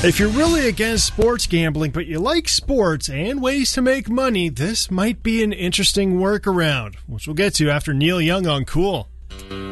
If you're really against sports gambling, but you like sports and ways to make money, this might be an interesting workaround, which we'll get to after Neil Young on Cool.